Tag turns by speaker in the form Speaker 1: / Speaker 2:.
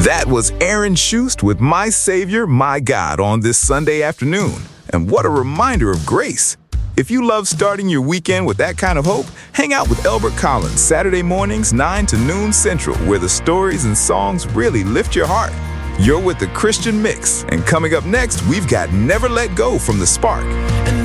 Speaker 1: That was Aaron Schust with My Savior, My God on this Sunday afternoon. And what a reminder of grace. If you love starting your weekend with that kind of hope, hang out with Elbert Collins Saturday mornings 9 to noon Central, where the stories and songs really lift your heart. You're with the Christian Mix, and coming up next, we've got Never Let Go from The Spark.